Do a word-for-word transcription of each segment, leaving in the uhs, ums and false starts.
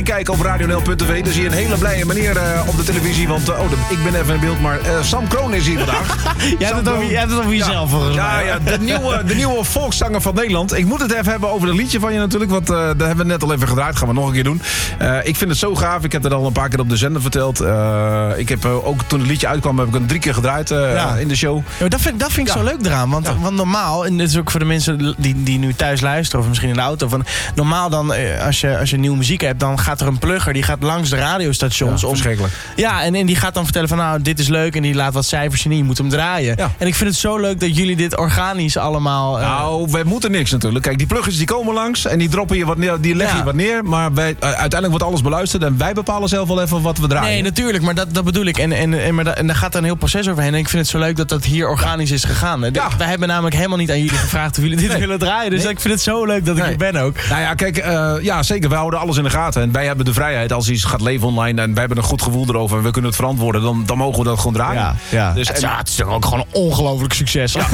Kijken op radio n l punt t v, dan zie je een hele blije meneer uh, op de televisie. Want uh, oh, de, ik ben even in beeld, maar uh, Sam Kroon is hier vandaag. Jij hebt het over, jij hebt het over jezelf, ja, volgens ja, mij. Ja, de nieuwe, de nieuwe volkszanger van Nederland. Ik moet het even hebben over dat liedje van je natuurlijk. Want uh, dat hebben we net al even gedraaid. Gaan we nog een keer doen. Uh, ik vind het zo gaaf. Ik heb het al een paar keer op de zender verteld. Uh, ik heb uh, ook toen het liedje uitkwam, heb ik hem drie keer gedraaid uh, ja. in de show. Ja, dat vind, dat vind ik ja. zo leuk eraan. Want, ja. want normaal, en dit is ook voor de mensen die, die nu thuis luisteren of misschien in de auto. Van, normaal dan, als je, als je nieuwe muziek hebt, dan gaat er een plugger. Die gaat langs de radiostations. Ja, om, verschrikkelijk. Ja, en, en die gaat dan vertellen van nou, dit is leuk. En die laat wat cijfers zien. Je moet hem draaien. Ja. En ik vind het zo leuk dat jullie dit organisch allemaal... Uh... Nou, wij moeten niks natuurlijk. Kijk, die pluggers die komen langs en die droppen je wat neer, die leggen ja. je wat neer. Maar wij, uh, uiteindelijk wordt alles beluisterd en wij bepalen zelf wel even wat we draaien. Nee, natuurlijk, maar dat, dat bedoel ik. En, en, en, maar da, en daar gaat een heel proces overheen. En ik vind het zo leuk dat dat hier organisch is gegaan. Ja. Wij hebben namelijk helemaal niet aan jullie gevraagd of jullie dit nee. willen draaien. Dus nee. ik vind het zo leuk dat ik nee. hier ben ook. Nou ja, kijk, uh, ja zeker. Wij houden alles in de gaten. En wij hebben de vrijheid als iets gaat leven online. En wij hebben een goed gevoel erover. En we kunnen het verantwoorden. Dan, dan mogen we dat gewoon draaien. Ja, ja. Dus, het, en, ja, het is toch ook gewoon een ongelooflijk succes. Ja.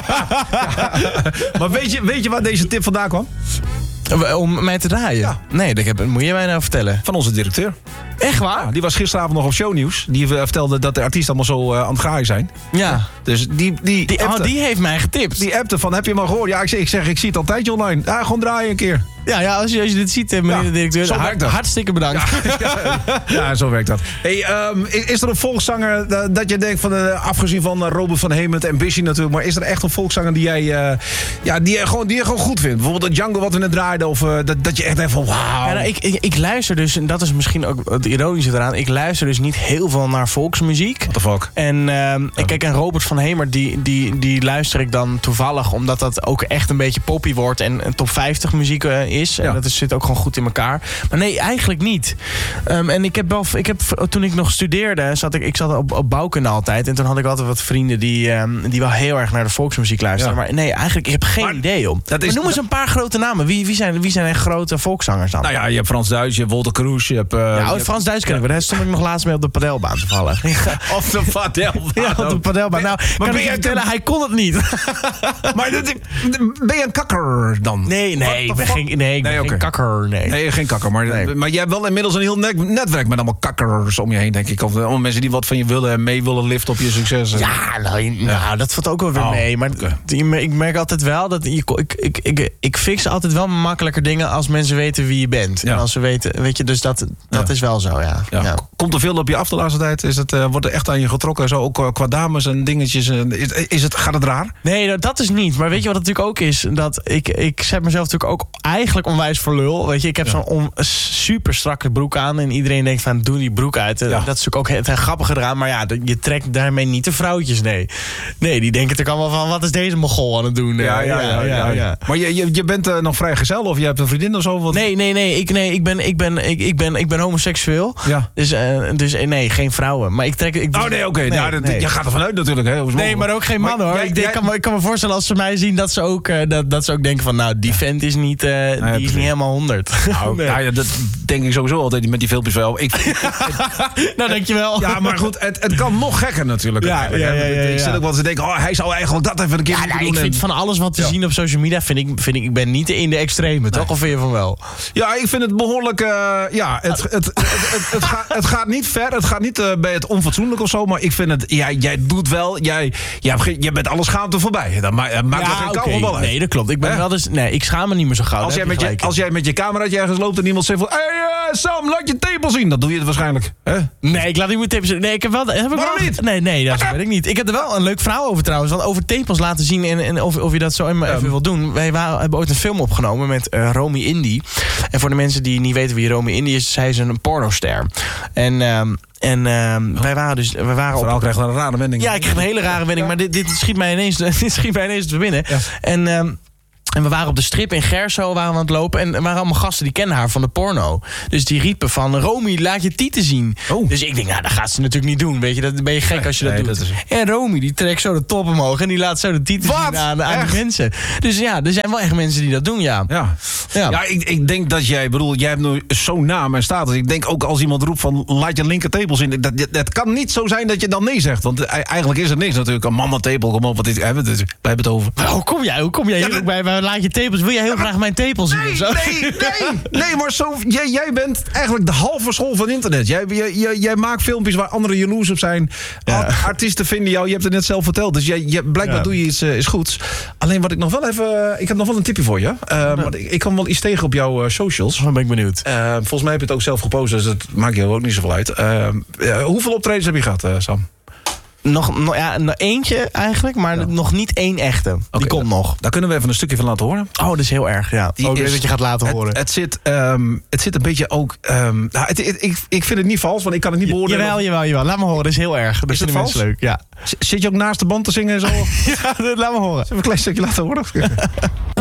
ja. Maar weet je, weet je waar deze tip vandaan kwam? Om mij te draaien? Ja. Nee, dat heb, moet je mij nou vertellen. Van onze directeur. Echt waar? Ja, die was gisteravond nog op shownieuws. Die vertelde dat de artiesten allemaal zo uh, aan het graaien zijn. Ja. Dus die... Die, die, appte, oh, die heeft mij getipt. Die appte van, heb je hem al gehoord? Ja, ik zeg, ik, zeg, ik zie het altijd online. Ja, gewoon draaien een keer. Ja, ja als, je, als je dit ziet, meneer ja, de directeur, zo hart, hartstikke bedankt. Ja, ja, ja, zo werkt dat. Hey, um, is, is er een volkszanger uh, dat je denkt, van, uh, afgezien van uh, Robert van Hemert en Bishy natuurlijk, maar is er echt een volkszanger die jij uh, ja, die je, gewoon, die je gewoon goed vindt? Bijvoorbeeld de Django wat we net draaiden, of uh, dat, dat je echt denkt van wauw. Ja, nou, ik, ik, ik luister dus, en dat is misschien ook het ironische eraan, ik luister dus niet heel veel naar volksmuziek. What the fuck? En uh, ja. kijk, en Robert van Hemert, die, die, die luister ik dan toevallig, omdat dat ook echt een beetje poppy wordt en een top vijftig muziek uh, is. Ja. En dat is, zit ook gewoon goed in elkaar. Maar nee, eigenlijk niet. Um, en ik heb wel, ik heb, toen ik nog studeerde, zat ik, ik zat op, op bouwkunde altijd. En toen had ik altijd wat vrienden die, um, die wel heel erg naar de volksmuziek luisteren. Ja. Maar nee, eigenlijk, ik heb geen maar, idee om. Dat is, maar noem eens een paar grote namen. Wie, wie, zijn, wie zijn echt grote volkszangers dan? Nou ja, je hebt Frans Duits, je hebt Wolter Kroes, je hebt... Uh, ja, oh, Frans Duits ken ik, maar daar stond ik nog laatst mee op de padelbaan toevallig. Op de padelbaan? Ja, op de padelbaan. Nou, maar kan ik je vertellen, hij kon het niet. Maar ben je een kakker dan? Nee, nee, ik ben geen, nee, ik ben nee, geen okay. kakker. Nee. nee, geen kakker. Maar, nee. maar jij hebt wel inmiddels een heel netwerk met allemaal kakkers om je heen, denk ik. Of allemaal mensen die wat van je willen en mee willen liften op je succes. Ja, nou, ja. nou dat valt ook wel weer oh, mee. Maar okay. ik merk altijd wel dat je, ik, ik, ik, ik fix altijd wel makkelijker dingen als mensen weten wie je bent. Ja. En als ze weten, weet je, dus dat, dat ja. is wel zo, ja. Ja. ja. Komt er veel op je af de laatste tijd? Is het, uh, wordt er echt aan je getrokken? Zo ook qua dames en dingetjes? Is, is het, gaat het raar? Nee, dat is niet. Maar weet je wat het natuurlijk ook is? Dat ik, ik zet mezelf natuurlijk ook eigenlijk onwijs voor lul. Weet je, ik heb ja. zo'n on, super strakke broek aan. En iedereen denkt van, doe die broek uit. Ja. Dat is natuurlijk ook het, het grappige eraan. Maar ja, je trekt daarmee niet de vrouwtjes, nee. Nee, die denken natuurlijk allemaal van, wat is deze mogol aan het doen? Ja, ja, ja. ja, ja, ja. ja. Maar je, je, je bent uh, nog vrij gezel? Of je hebt een vriendin of zo? Wat? Nee, nee, nee. Ik, nee, ik, ben, ik, ben, ik, ik, ben, ik ben homoseksueel. Ja. Dus, uh, dus nee, geen vrouwen. Maar ik trek... Ik, oh nee, oké. Okay. Nee, nou, nee. Je gaat er vanuit natuurlijk. Hè. Nee, maar ook geen man hoor. Jij, ik, denk, jij... kan me, ik kan me voorstellen als ze mij zien dat ze ook, uh, dat, dat ze ook denken van, nou, die vent is niet, uh, nou, ja, die is niet helemaal honderd. Nou, nee. nou ja, dat denk ik sowieso altijd met die filmpjes wel. Ik, nou, dankjewel. Ja, maar goed, het, het kan nog gekker natuurlijk. Ja, ja, ja, ja, ja. Ik zit ook wel eens te denken, oh, hij zou eigenlijk dat even een keer ja, nou, doen. Ik vind en... van alles wat te ja. zien op social media, vind ik, vind ik, ik ben niet in de extreme, nee. toch? Of vind je van wel? Ja, ik vind het behoorlijk, uh, ja, het, het, het, het, het, het, gaat, het gaat niet ver, het gaat niet uh, bij het onfatsoenlijk of zo, maar ik vind het, ja, jij doet wel, jij, jij, jij bent alle schaamte voorbij. Dan ma- maakt ja, er geen okay. kou wel uit. Nee, dat klopt. Ik ben eh? wel dus, nee, ik schaam me niet meer zo gauw. Als jij, met je, als jij met je cameraatje ergens loopt en iemand zegt van, hey, uh, Sam, laat je tepel zien. Dan doe je het waarschijnlijk. Hè? Nee, ik laat niet mijn tepels zien. Nee, ik heb wel... Heb ik Waarom wel, niet? Nee, nee, dat weet ik niet. Ik heb er wel een leuk verhaal over trouwens. Want over tepels laten zien en, en of, of je dat zo even um. wil doen. Wij waren, hebben ooit een film opgenomen met uh, Romy Indy. En voor de mensen die niet weten wie Romy Indy is, zij is een pornoster. En... Um, En uh, oh. wij waren dus... We waren op... krijgt een rare wending. Ja, ik kreeg een hele rare wending. Ja. Maar dit, dit schiet mij ineens, dit schiet mij ineens te binnen. Ja. En... Um, En we waren op de strip in Gerso waren we aan het lopen. En er waren allemaal gasten die kennen haar van de porno. Dus die riepen van, Romy, laat je tieten zien. Oh. Dus ik denk, nou, dat gaat ze natuurlijk niet doen. Weet je, dat ben je gek nee, als je dat nee, doet. Dat is... En Romy, die trekt zo de top omhoog. En die laat zo de tieten Wat? zien aan, aan die mensen. Dus ja, er zijn wel echt mensen die dat doen, ja. Ja, ja. ja ik, ik denk dat jij, bedoel, jij hebt nu zo'n naam en status. Ik denk ook als iemand roept van, laat je linkertepels in. Dat, dat, dat kan niet zo zijn dat je dan nee zegt. Want eigenlijk is het niks natuurlijk. Een mama tepel, kom op, wat is, wij hebben het over. Hoe kom jij, hoe kom jij hier ja, ook bij? maar laat je tepels. Wil je heel ja, graag mijn tepels zien? Nee, of zo? nee, nee. Nee, maar zo, jij, jij bent eigenlijk de halve school van internet. Jij, jij, jij, jij maakt filmpjes waar anderen jaloers op zijn. Ja. Artiesten vinden jou, je hebt het net zelf verteld. Dus jij, jij, blijkbaar ja. doe je iets, uh, iets goeds. Alleen wat ik nog wel even... Ik heb nog wel een tipje voor je. Uh, ja. maar ik, ik kan wel iets tegen op jouw uh, socials. Dan ben ik benieuwd. Uh, volgens mij heb je het ook zelf gepost, dus dat maakt je ook niet zoveel uit. Uh, uh, hoeveel optredens heb je gehad, uh, Sam? Nog, nog, ja, nog eentje eigenlijk, maar ja. nog niet één echte. Die okay, komt da, nog. Daar kunnen we even een stukje van laten horen. Oh, dat is heel erg, ja. Die ook is, dat je gaat laten het, horen. Het zit, um, het zit een beetje ook... Um, nou, het, het, ik, ik vind het niet vals, want ik kan het niet beoordelen. Jawel, jawel, jawel. Laat me horen, dat is heel erg. Dat is het vals? Leuk, ja. Zit je ook naast de band te zingen en zo? Ja, laat me horen. Even een klein stukje laten horen.